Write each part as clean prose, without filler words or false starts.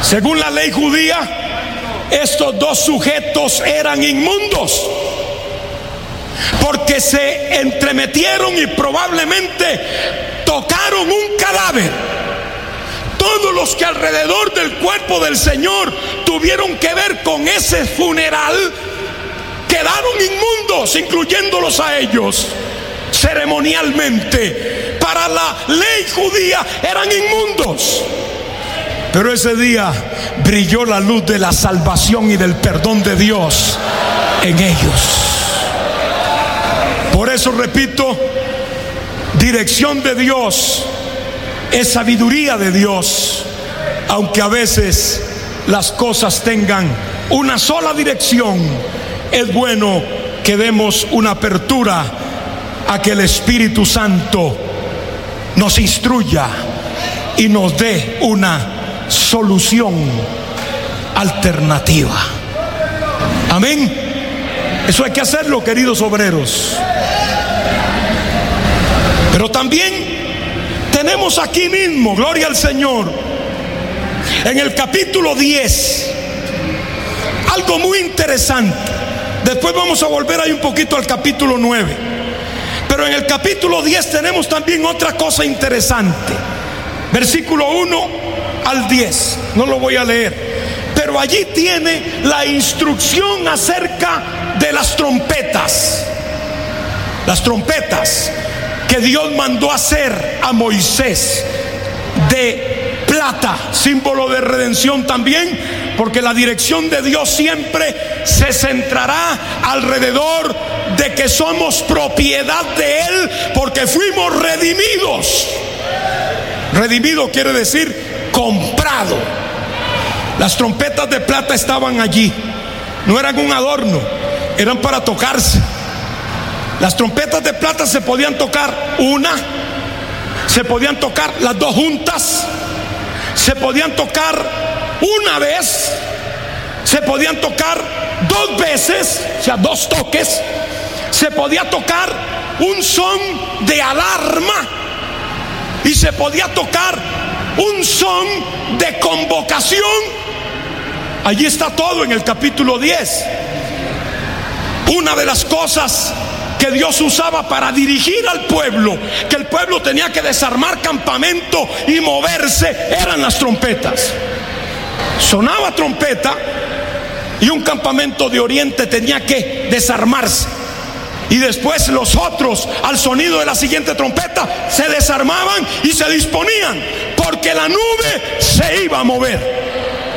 Según la ley judía, estos dos sujetos eran inmundos porque se entremetieron y probablemente tocaron un cadáver. Todos los que alrededor del cuerpo del Señor tuvieron que ver con ese funeral quedaron inmundos, incluyéndolos a ellos. Ceremonialmente, para la ley judía, eran inmundos. Pero ese día brilló la luz de la salvación y del perdón de Dios en ellos. Por eso repito, dirección de Dios es sabiduría de Dios. Aunque a veces las cosas tengan una sola dirección, es bueno que demos una apertura a que el Espíritu Santo nos instruya y nos dé una solución alternativa. Amén. Eso hay que hacerlo, queridos obreros. Pero también tenemos aquí mismo, gloria al Señor, en el capítulo 10, algo muy interesante. Después vamos a volver ahí un poquito al capítulo 9. Pero en el capítulo 10 tenemos también otra cosa interesante. Versículo 1 al 10. No lo voy a leer, pero allí tiene la instrucción acerca de las trompetas. Las trompetas que Dios mandó hacer a Moisés de plata, símbolo de redención también, porque la dirección de Dios siempre se centrará alrededor de que somos propiedad de Él, porque fuimos redimidos. Redimido quiere decir comprado. Las trompetas de plata estaban allí, no eran un adorno, eran para tocarse. Las trompetas de plata se podían tocar una, se podían tocar las dos juntas, se podían tocar una vez, se podían tocar dos veces, o sea, dos toques. Se podía tocar un son de alarma y se podía tocar un son de convocación. Allí está todo en el capítulo 10. Una de las cosas que Dios usaba para dirigir al pueblo, que el pueblo tenía que desarmar campamento y moverse, eran las trompetas. Sonaba trompeta y un campamento de oriente tenía que desarmarse, y después los otros, al sonido de la siguiente trompeta, se desarmaban y se disponían, porque la nube se iba a mover.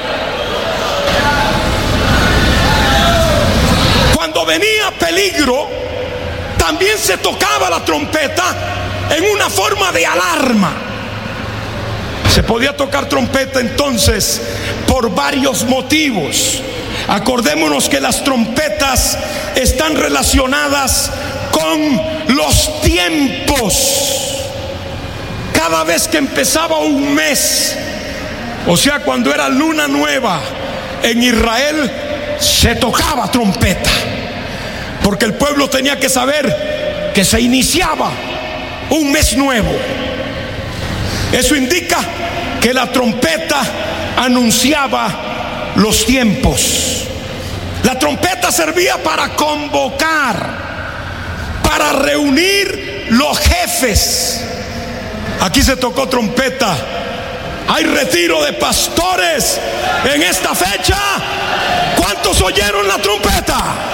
Cuando venía peligro, también se tocaba la trompeta en una forma de alarma. Se podía tocar trompeta entonces por varios motivos. Acordémonos que las trompetas están relacionadas con los tiempos. Cada vez que empezaba un mes, o sea, cuando era luna nueva en Israel, se tocaba trompeta, porque el pueblo tenía que saber que se iniciaba un mes nuevo. Eso indica que la trompeta anunciaba los tiempos. La trompeta servía para convocar, para reunir los jefes. Aquí se tocó trompeta. Hay retiro de pastores en esta fecha. ¿Cuántos oyeron la trompeta?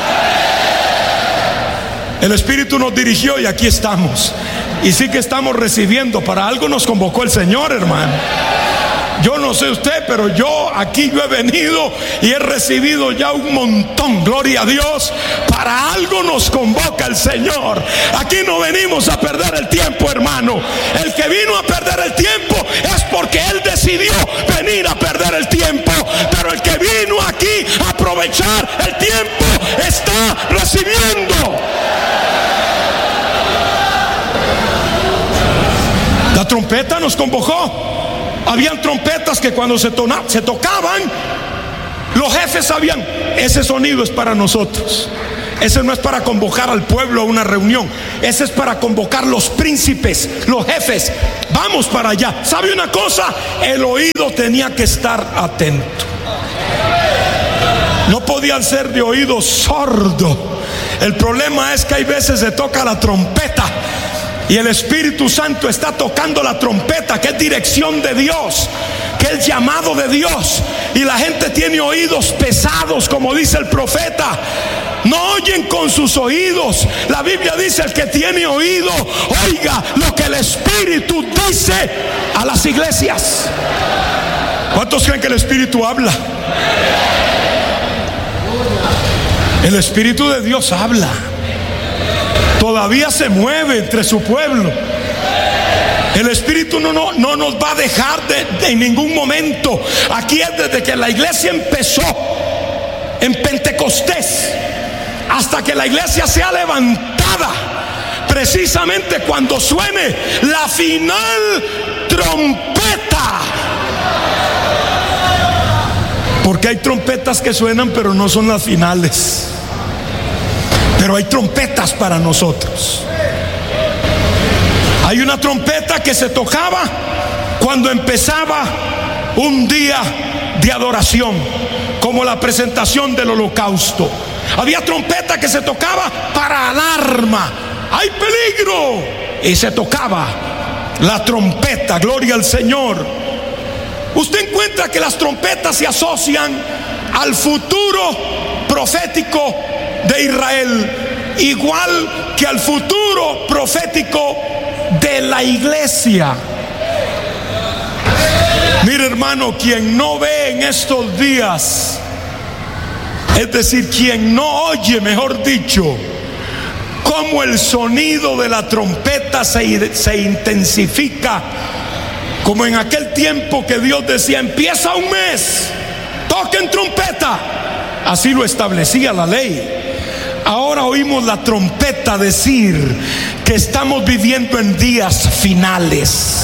El Espíritu nos dirigió y aquí estamos. Y sí que estamos recibiendo. Para algo nos convocó el Señor, hermano. Yo no sé usted, pero yo he venido y he recibido ya un montón. Gloria a Dios. Para algo nos convoca el Señor. Aquí no venimos a perder el tiempo, hermano. El que vino a perder el tiempo es porque Él decidió venir a perder el tiempo. Pero el que vino aquí a aprovechar el tiempo está recibiendo. La trompeta nos convocó. Habían trompetas que cuando se tocaban, los jefes sabían, ese sonido es para nosotros. Ese no es para convocar al pueblo a una reunión. Ese es para convocar los príncipes, los jefes vamos para allá. ¿Sabe una cosa? El oído tenía que estar atento. No podían ser de oído sordo. El problema es que hay veces se toca la trompeta y el Espíritu Santo está tocando la trompeta, que es dirección de Dios, que es llamado de Dios, y la gente tiene oídos pesados, como dice el profeta. No oyen con sus oídos. La Biblia dice: el que tiene oído, oiga lo que el Espíritu dice a las iglesias. ¿Cuántos creen que el Espíritu habla? El Espíritu de Dios habla. Todavía se mueve entre su pueblo. El Espíritu no nos va a dejar en ningún momento. Aquí es desde que la iglesia empezó en Pentecostés hasta que la iglesia sea levantada, precisamente cuando suene la final trompeta. Porque hay trompetas que suenan pero no son las finales. Pero hay trompetas para nosotros. Hay una trompeta que se tocaba cuando empezaba un día de adoración, como la presentación del holocausto. Había trompeta que se tocaba para alarma. ¡Hay peligro! Y se tocaba la trompeta. Gloria al Señor. Usted encuentra que las trompetas se asocian al futuro profético de Israel, igual que al futuro profético de la iglesia. Mire, hermano, quien no ve en estos días, es decir, quien no oye, mejor dicho, cómo el sonido de la trompeta se intensifica, como en aquel tiempo que Dios decía: empieza un mes, toquen trompeta. Así lo establecía la ley. Ahora oímos la trompeta decir que estamos viviendo en días finales.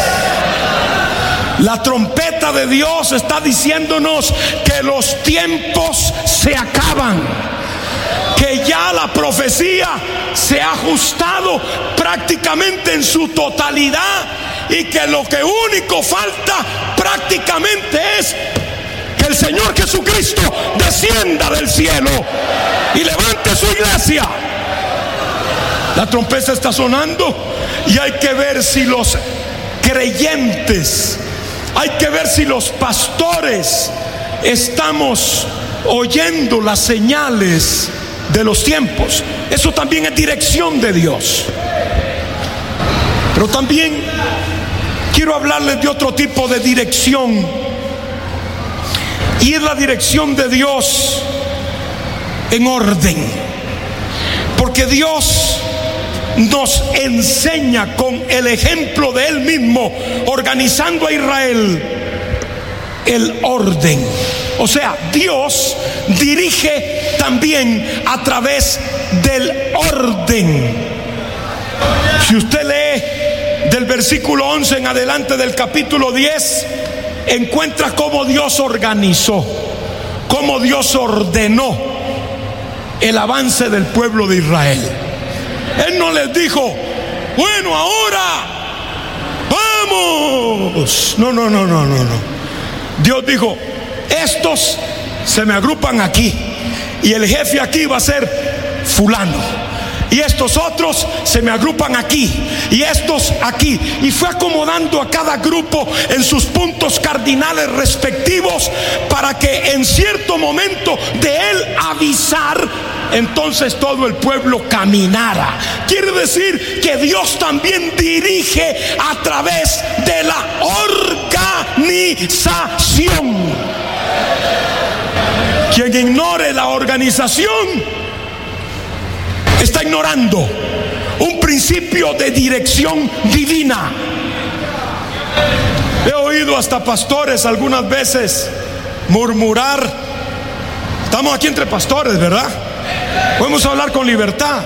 La trompeta de Dios está diciéndonos que los tiempos se acaban, que ya la profecía se ha ajustado prácticamente en su totalidad, y que lo que único falta prácticamente es que el Señor Jesucristo descienda del cielo y levante su iglesia. La trompeta está sonando y hay que ver si los creyentes, hay que ver si los pastores estamos oyendo las señales de los tiempos. Eso también es dirección de Dios. Pero también quiero hablarles de otro tipo de dirección, y es la dirección de Dios en orden. Porque Dios nos enseña con el ejemplo de Él mismo, organizando a Israel, el orden. O sea, Dios dirige también a través del orden. Si usted lee del versículo 11 en adelante del capítulo 10, encuentra cómo Dios organizó, cómo Dios ordenó el avance del pueblo de Israel. Él no les dijo: bueno, ahora vamos. No. Dios dijo: estos se me agrupan aquí, y el jefe aquí va a ser fulano, y estos otros se me agrupan aquí, y estos aquí. Y fue acomodando a cada grupo en sus puntos cardinales respectivos, para que en cierto momento de él avisar, entonces todo el pueblo caminara. Quiere decir que Dios también dirige a través de la organización. Quien ignore la organización está ignorando un principio de dirección divina. He oído hasta pastores algunas veces murmurar. Estamos aquí entre pastores, ¿verdad? Podemos hablar con libertad.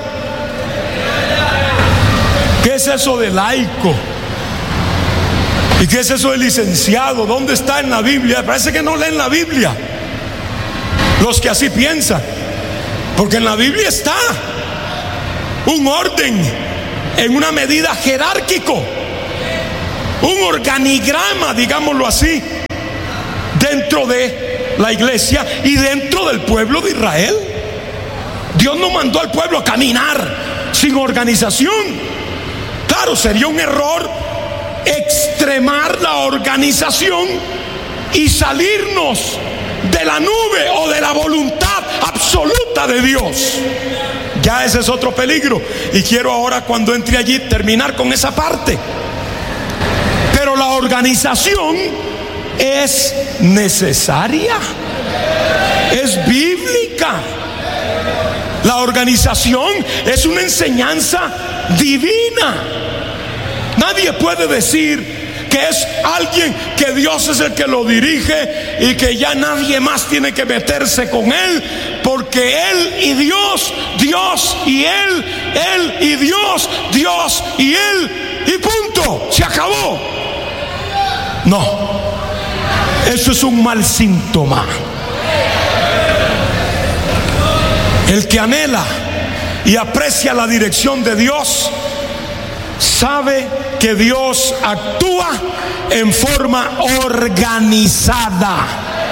¿Qué es eso de laico? ¿Y qué es eso de licenciado? ¿Dónde está en la Biblia? Parece que no leen la Biblia los que así piensan, porque en la Biblia está un orden en una medida jerárquico. un organigrama, digámoslo así, dentro de la iglesia y dentro del pueblo de Israel. Dios no mandó al pueblo a caminar sin organización. Claro, sería un error extremar la organización y salirnos de la nube o de la voluntad absoluta de Dios. Ya ese es otro peligro, y quiero ahora, cuando entre allí, terminar con esa parte. Pero la organización es necesaria, es bíblica. La organización es una enseñanza divina. Nadie puede decir que es alguien que Dios es el que lo dirige y que ya nadie más tiene que meterse con él, porque él y Dios, Dios y él y Dios, Dios y él, y punto, se acabó. No, eso es un mal síntoma. El que anhela y aprecia la dirección de Dios sabe que Dios actúa en forma organizada.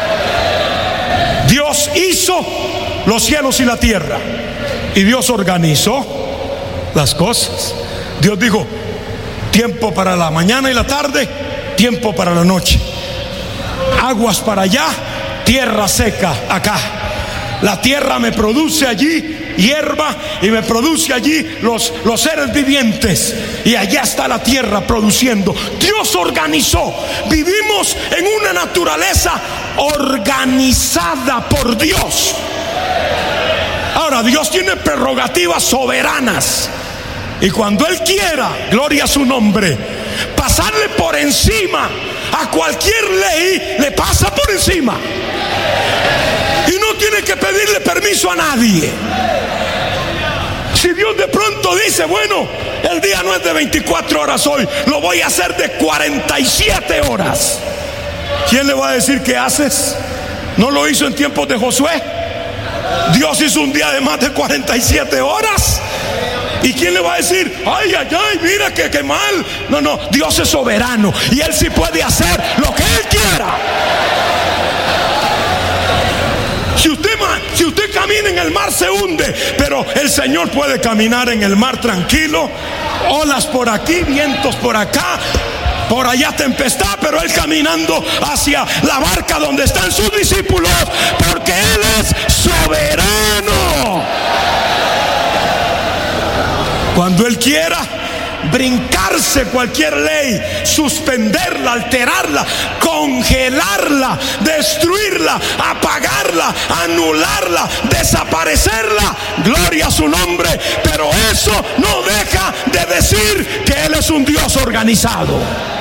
Dios hizo los cielos y la tierra, y Dios organizó las cosas. Dios dijo: tiempo para la mañana y la tarde, tiempo para la noche. Aguas para allá, tierra seca acá. La tierra me produce allí hierba y me produce allí los seres vivientes, y allá está la tierra produciendo. Dios organizó. Vivimos en una naturaleza organizada por Dios. Ahora, Dios tiene prerrogativas soberanas, y cuando Él quiera, gloria a su nombre, pasarle por encima a cualquier ley, le pasa por encima. Y no tiene que pedirle permiso a nadie. Si Dios de pronto dice: bueno, el día no es de 24 horas hoy, lo voy a hacer de 47 horas. ¿Quién le va a decir qué haces? ¿No lo hizo en tiempos de Josué? Dios hizo un día de más de 47 horas. ¿Y quién le va a decir: ay, ay, ay, mira que mal? No, no, Dios es soberano y Él sí puede hacer lo que Él quiera. Si usted camina en el mar, se hunde, pero el Señor puede caminar en el mar tranquilo. Olas por aquí, vientos por acá, por allá tempestad, pero Él caminando hacia la barca donde están sus discípulos, porque Él es soberano. Cuando Él quiera brincarse cualquier ley, suspenderla, alterarla, congelarla, destruirla, apagarla, anularla, desaparecerla, gloria a su nombre. Pero eso no deja de decir que Él es un Dios organizado.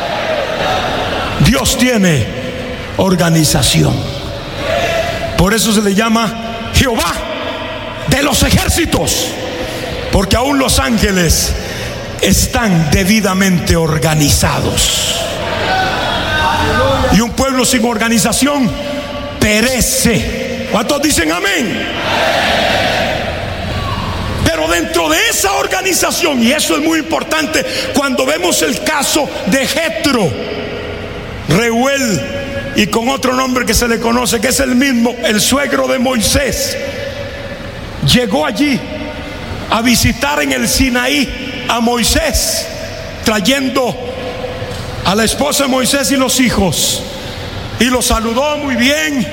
Dios tiene organización. Por eso se le llama Jehová de los ejércitos, porque aún los ángeles están debidamente organizados. Y un pueblo sin organización perece. ¿Cuántos dicen amén? Pero dentro de esa organización, y eso es muy importante, cuando vemos el caso de Jetro, Reuel, y con otro nombre que se le conoce, que es el mismo, el suegro de Moisés, llegó allí a visitar en el Sinaí a Moisés, trayendo a la esposa de Moisés y los hijos, y los saludó muy bien.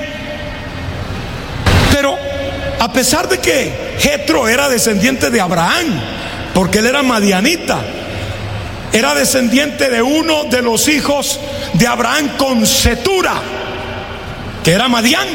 Pero a pesar de que Jetro era descendiente de Abraham, porque él era madianita, era descendiente de uno de los hijos de Abraham con Cetura, que era Madián.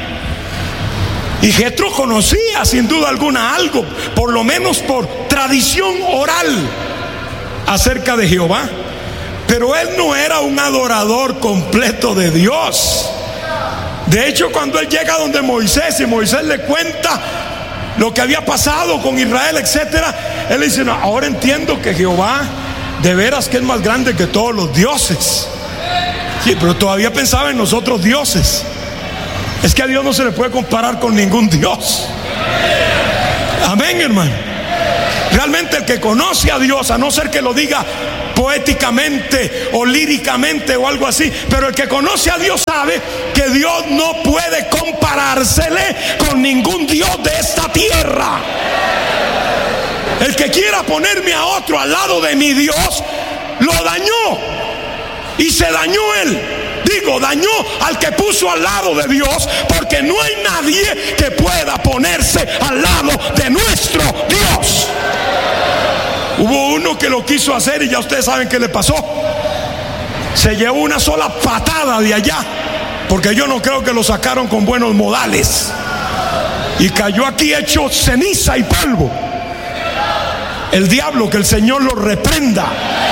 Y Jetro conocía sin duda alguna algo, por lo menos por tradición oral, acerca de Jehová. Pero él no era un adorador completo de Dios. De hecho, cuando él llega donde Moisés, y Moisés le cuenta lo que había pasado con Israel, etcétera, él le dice: no, ahora entiendo que Jehová de veras que es más grande que todos los dioses. Sí, pero todavía pensaba en los otros dioses. Es que a Dios no se le puede comparar con ningún Dios. Amén, hermano. Realmente el que conoce a Dios, a no ser que lo diga poéticamente o líricamente o algo así, pero el que conoce a Dios sabe que Dios no puede comparársele con ningún Dios de esta tierra. El que quiera ponerme a otro al lado de mi Dios, lo dañó. Y se dañó él. Digo, dañó al que puso al lado de Dios, porque no hay nadie que pueda ponerse al lado de nuestro Dios. Hubo uno que lo quiso hacer y ya ustedes saben qué le pasó. Se llevó una sola patada de allá, porque yo no creo que lo sacaron con buenos modales, y cayó aquí hecho ceniza y polvo. El diablo, que el Señor lo reprenda.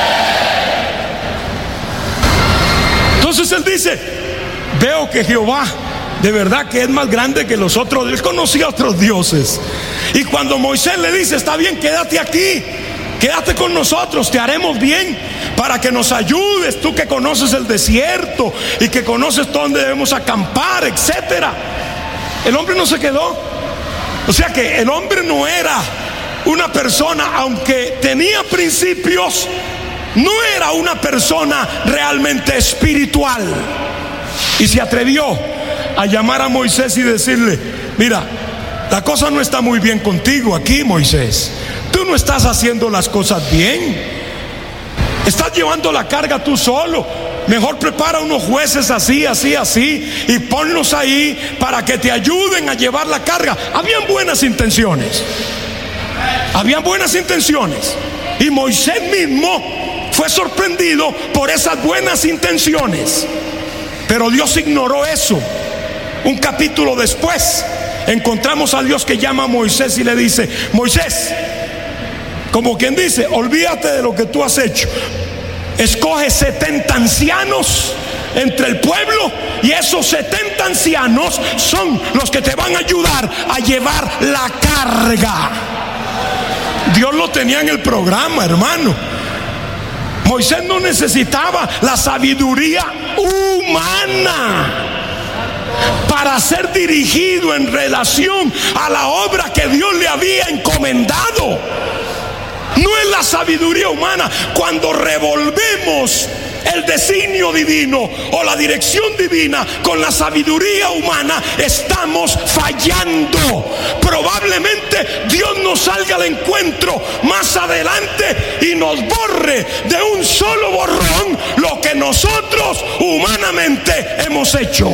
Entonces él dice: veo que Jehová de verdad que es más grande que los otros. Él conocía a otros dioses. Y cuando Moisés le dice: está bien, quédate aquí, quédate con nosotros, te haremos bien para que nos ayudes, tú que conoces el desierto y que conoces dónde debemos acampar, etcétera. El hombre no se quedó. O sea que el hombre no era una persona, aunque tenía principios, no era una persona realmente espiritual. Y se atrevió a llamar a Moisés y decirle: mira, la cosa no está muy bien contigo aquí, Moisés. Tú no estás haciendo las cosas bien. Estás llevando la carga tú solo. Mejor prepara unos jueces así, así, así, y ponlos ahí para que te ayuden a llevar la carga. Habían buenas intenciones. Habían buenas intenciones. Y Moisés mismo fue sorprendido por esas buenas intenciones. Pero Dios ignoró eso. Un capítulo después encontramos a Dios que llama a Moisés y le dice: Moisés, como quien dice, olvídate de lo que tú has hecho. Escoge 70 ancianos entre el pueblo, y esos 70 ancianos son los que te van a ayudar a llevar la carga. Dios lo tenía en el programa, hermano. Moisés no necesitaba la sabiduría humana para ser dirigido en relación a la obra que Dios le había encomendado. No es la sabiduría humana. Cuando revolvemos el designio divino o la dirección divina con la sabiduría humana, estamos fallando. Probablemente Dios nos salga al encuentro más adelante y nos borre de un solo borrón lo que nosotros humanamente hemos hecho.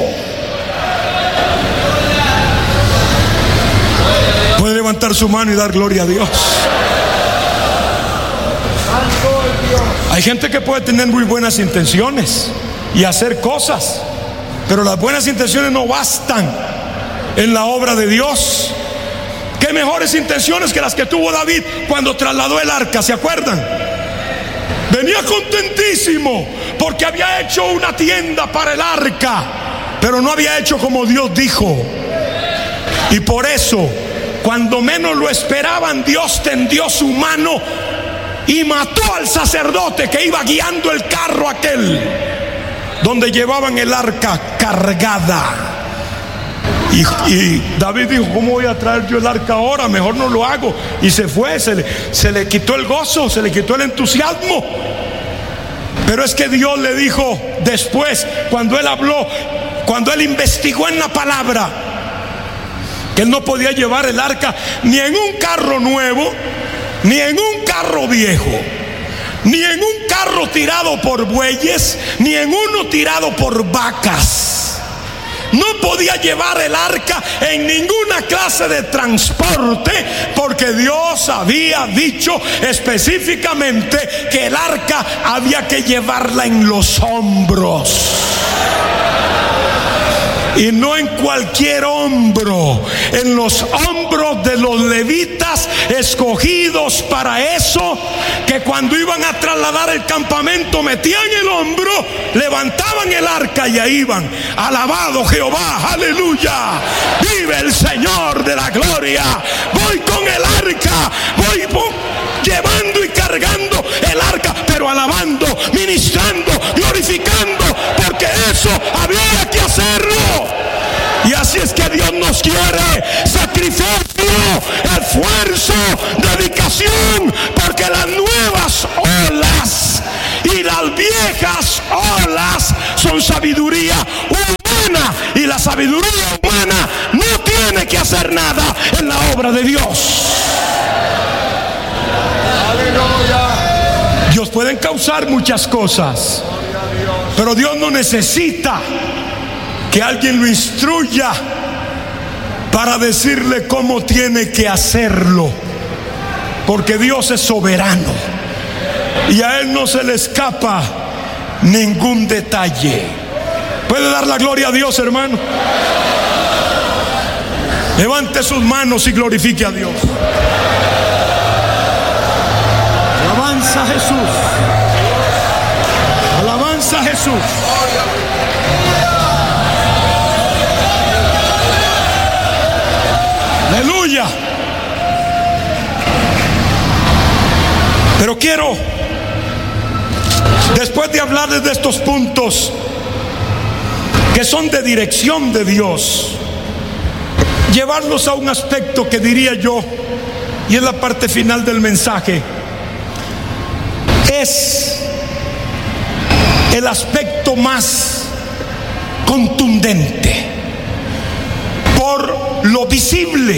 Puede levantar su mano y dar gloria a Dios. Hay gente que puede tener muy buenas intenciones y hacer cosas, pero las buenas intenciones no bastan en la obra de Dios. ¿Qué mejores intenciones que las que tuvo David cuando trasladó el arca? ¿Se acuerdan? Venía contentísimo porque había hecho una tienda para el arca, pero no había hecho como Dios dijo. Y por eso, cuando menos lo esperaban, Dios tendió su mano y mató al sacerdote que iba guiando el carro aquel donde llevaban el arca cargada. Y David dijo: ¿cómo voy a traer yo el arca ahora? Mejor no lo hago. Y se fue, se le quitó el gozo, se le quitó el entusiasmo. Pero es que Dios le dijo después, cuando él habló, cuando él investigó en la palabra, que él no podía llevar el arca ni en un carro nuevo, ni en un carro viejo, ni en un carro tirado por bueyes, ni en uno tirado por vacas. No podía llevar el arca en ninguna clase de transporte, porque Dios había dicho específicamente que el arca había que llevarla en los hombros. Y no en cualquier hombro, en los hombros de los levitas escogidos para eso, que cuando iban a trasladar el campamento metían el hombro, levantaban el arca y ahí iban. Alabado Jehová, aleluya, vive el Señor de la gloria. Voy con el arca, voy llevando y cargando el arca, pero alabando, ministrando, glorificando, porque eso había que hacerlo. Y así es que Dios nos quiere: sacrificio, el esfuerzo, dedicación, porque las nuevas olas y las viejas olas son sabiduría humana, y la sabiduría humana no tiene que hacer nada en la obra de Dios. Dios puede causar muchas cosas, pero Dios no necesita que alguien lo instruya para decirle cómo tiene que hacerlo, porque Dios es soberano y a Él no se le escapa ningún detalle. ¿Puede dar la gloria a Dios, hermano? Levante sus manos y glorifique a Dios. Alabanza a Jesús. Alabanza a Jesús. Aleluya. Pero quiero, después de hablarles de estos puntos que son de dirección de Dios, llevarlos a un aspecto que diría yo, y es la parte final del mensaje, es el aspecto más contundente por lo visible,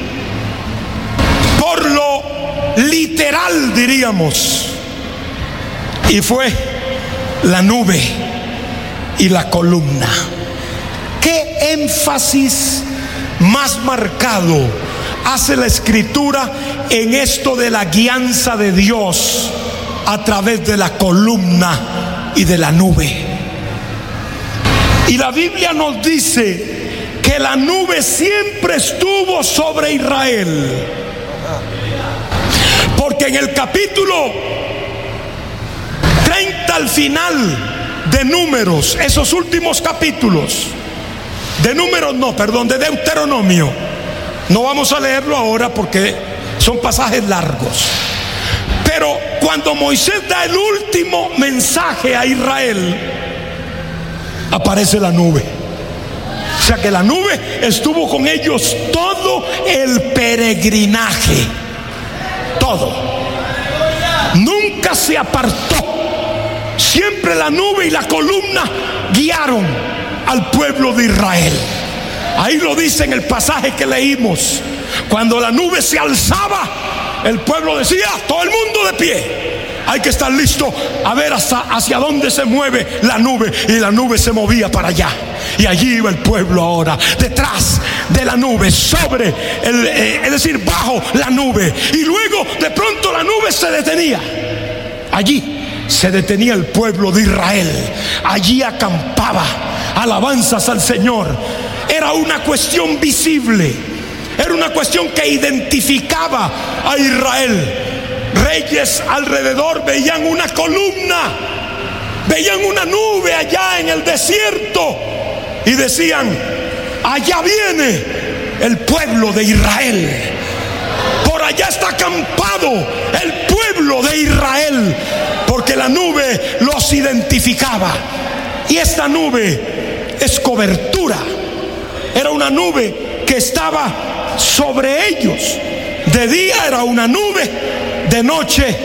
por lo literal, diríamos, y fue la nube y la columna. ¿Qué énfasis más marcado hace la Escritura en esto de la guianza de Dios a través de la columna y de la nube? Y la Biblia nos dice que la nube siempre estuvo sobre Israel, porque en el capítulo 30 al final de Números, esos últimos capítulos de Números, de Deuteronomio, no vamos a leerlo ahora porque son pasajes largos, pero cuando Moisés da el último mensaje a Israel, aparece la nube. O sea que la nube estuvo con ellos todo el peregrinaje, todo, nunca se apartó. Siempre la nube y la columna guiaron al pueblo de Israel. Ahí lo dice en el pasaje que leímos. Cuando la nube se alzaba, el pueblo decía: todo el mundo de pie. Hay que estar listo a ver hacia dónde se mueve la nube. Y la nube se movía para allá. Y allí iba el pueblo ahora, detrás de la nube, sobre es decir, bajo la nube. Y luego de pronto la nube se detenía. Allí se detenía el pueblo de Israel. Allí acampaba. Alabanzas al Señor. Era una cuestión visible. Era una cuestión que identificaba a Israel. Reyes alrededor veían una columna, veían una nube allá en el desierto y decían: allá viene el pueblo de Israel. Por allá está acampado el pueblo de Israel, porque la nube los identificaba. Y esta nube es cobertura. Era una nube que estaba sobre ellos. De día era una nube, de noche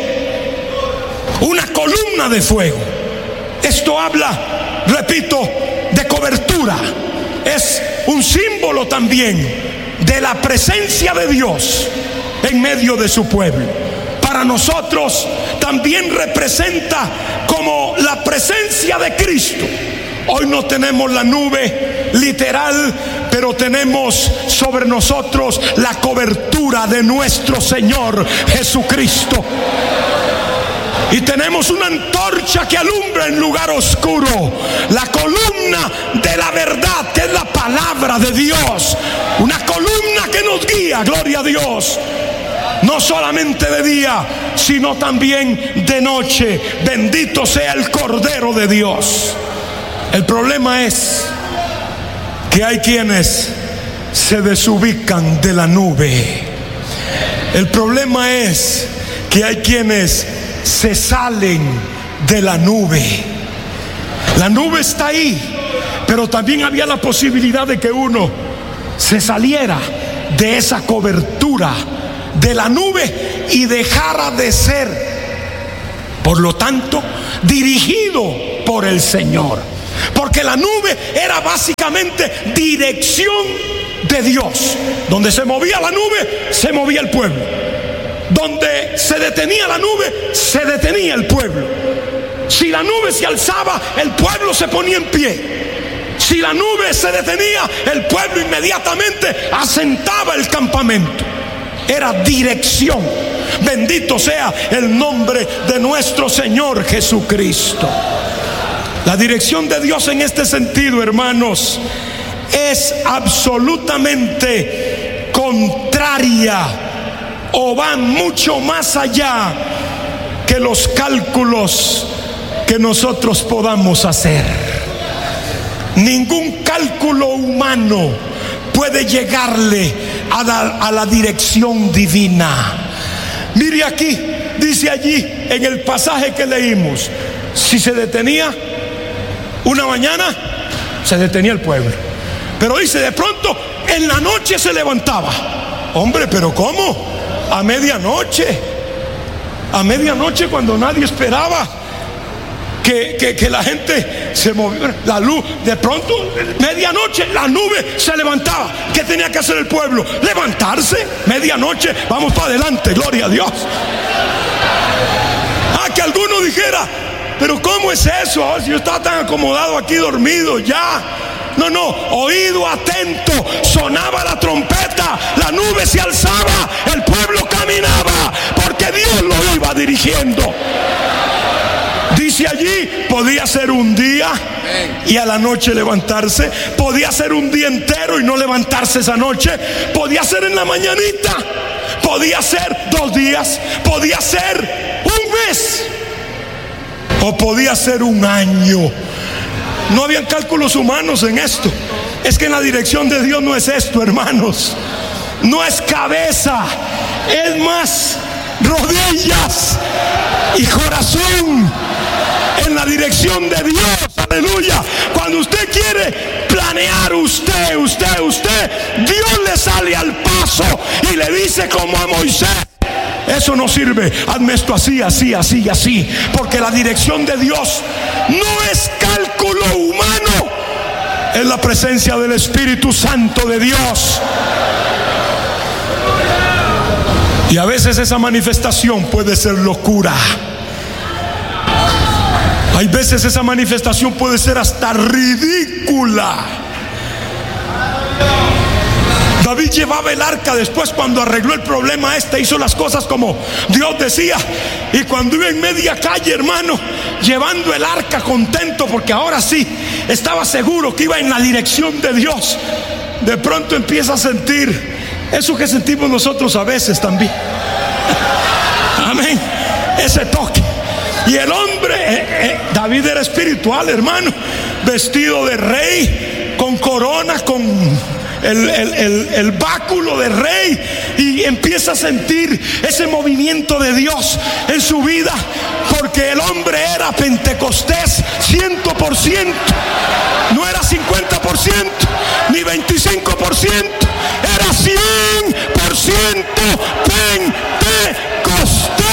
una columna de fuego. Esto habla, repito, de cobertura. Es un símbolo también de la presencia de Dios en medio de su pueblo. Para nosotros también representa como la presencia de Cristo. Hoy no tenemos la nube literal, pero tenemos sobre nosotros la cobertura de nuestro Señor Jesucristo. Y tenemos una antorcha que alumbra en lugar oscuro, la columna de la verdad, que es la palabra de Dios. Una columna que nos guía, gloria a Dios, no solamente de día, sino también de noche. Bendito sea el Cordero de Dios. El problema es que hay quienes se desubican de la nube. El problema es que hay quienes se salen de la nube. La nube está ahí, pero también había la posibilidad de que uno se saliera de esa cobertura de la nube y dejara de ser, por lo tanto, dirigido por el Señor. Porque la nube era básicamente dirección de Dios. Donde se movía la nube, se movía el pueblo. Donde se detenía la nube, se detenía el pueblo. Si la nube se alzaba, el pueblo se ponía en pie. Si la nube se detenía, el pueblo inmediatamente asentaba el campamento. Era dirección. Bendito sea el nombre de nuestro Señor Jesucristo. La dirección de Dios en este sentido, hermanos, es absolutamente contraria o va mucho más allá que los cálculos que nosotros podamos hacer. Ningún cálculo humano puede llegarle a la dirección divina. Mire aquí, dice allí en el pasaje que leímos, si se detenía una mañana, se detenía el pueblo. Pero dice, de pronto en la noche se levantaba. Hombre, pero ¿cómo? A medianoche. A medianoche, cuando nadie esperaba que la gente se moviera, la luz, de pronto, medianoche, la nube se levantaba. ¿Qué tenía que hacer el pueblo? Levantarse. Medianoche, vamos para adelante, gloria a Dios. Que alguno dijera, pero ¿cómo es eso? Si yo estaba tan acomodado aquí dormido ya. No, oído atento, sonaba la trompeta, la nube se alzaba, el pueblo caminaba, porque Dios lo iba dirigiendo. Dice allí, podía ser un día y a la noche levantarse, podía ser un día entero y no levantarse esa noche, podía ser en la mañanita, podía ser 2 días, podía ser un mes, o podía ser un año. No habían cálculos humanos en esto. Es que en la dirección de Dios no es esto, hermanos. No es cabeza, es más rodillas y corazón en la dirección de Dios. Aleluya. Cuando usted quiere planear, usted, Dios le sale al paso y le dice como a Moisés: eso no sirve, hazme esto así, así, así y así. Porque la dirección de Dios no es cálculo humano, es la presencia del Espíritu Santo de Dios. Y a veces esa manifestación puede ser locura. Hay veces esa manifestación puede ser hasta ridícula. David llevaba el arca después, cuando arregló el problema hizo las cosas como Dios decía. Y cuando iba en media calle, hermano, llevando el arca contento, porque ahora sí estaba seguro que iba en la dirección de Dios, de pronto empieza a sentir eso que sentimos nosotros a veces también. Amén. Ese toque. Y el hombre, David era espiritual, hermano, vestido de rey, con corona, con el báculo de rey, y empieza a sentir ese movimiento de Dios en su vida, porque el hombre era pentecostés 100%, no era 50% ni 25%, era 100% pentecostés.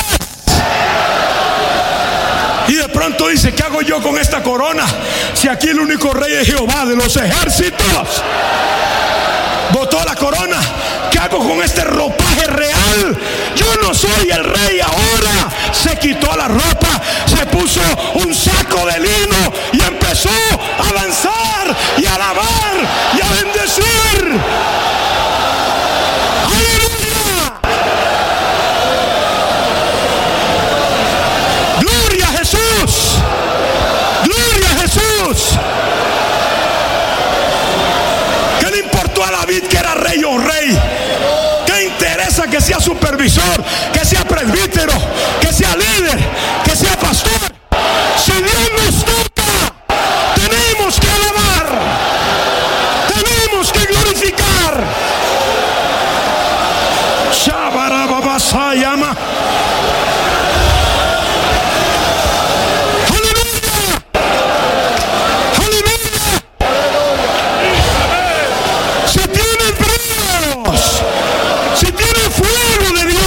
Y de pronto dice: ¿qué hago yo con esta corona? Si aquí el único rey es Jehová de los ejércitos. Botó la corona. ¿Qué hago con este ropaje real? Yo no soy el rey ahora. Se quitó la ropa, se puso un saco de lino y empezó a danzar y a alabar y a bendecir. ¡Aleluya! ¡Gloria a Jesús! ¡Gloria a Jesús! ¿Qué le importó a David que era rey o rey? ¿Qué interesa que sea supervisor, que sea presbítero, que sea líder, que sea pastor? Si Dios nos toca, tenemos que alabar, tenemos que glorificar. Shabarababasayama. Si tiene fuego de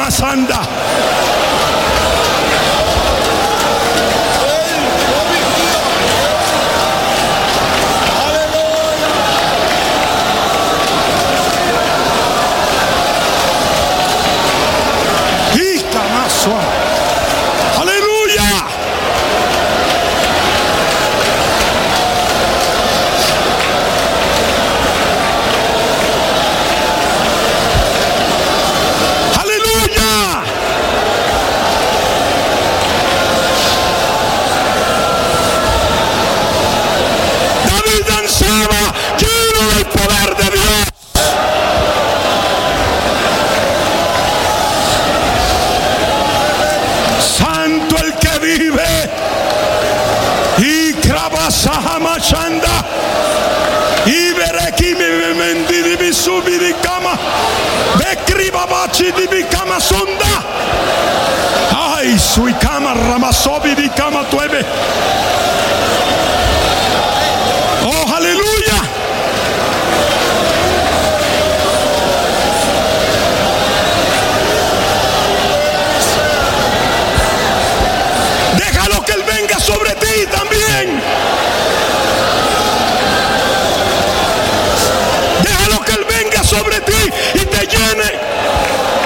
masanda. Y camazo. Aleluya. Lleno del poder de Dios. Santo el que vive. Y Krabasahamachanda. Y Berekimi Mendiri Subirikama. Bekribabachi Dibikama Sonda. Ay, Suikama Ramasobi Dikama Tuebe. Oh, aleluya. Déjalo que Él venga sobre ti también.